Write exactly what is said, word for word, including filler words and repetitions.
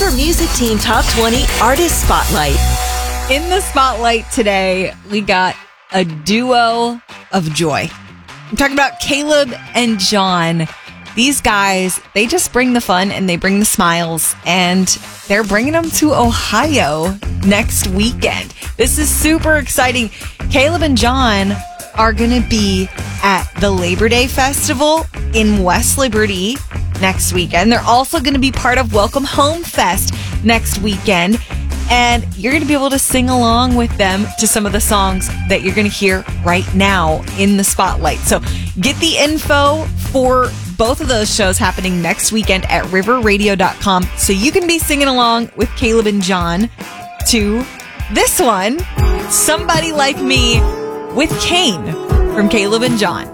River Music Team Top twenty Artist Spotlight. In the spotlight today, we got a duo of joy. I'm talking about Caleb and John. These guys, they just bring the fun and they bring the smiles, and they're bringing them to Ohio next weekend. This is super exciting. Caleb and John are going to be at the Labor Day Festival in West Liberty next weekend. They're also going to be part of Welcome Home Fest next weekend. And you're going to be able to sing along with them to some of the songs that you're going to hear right now in the spotlight. So get the info for both of those shows happening next weekend at river radio dot com so you can be singing along with Caleb and John to this one, Somebody Like Me with Kane from Caleb and John.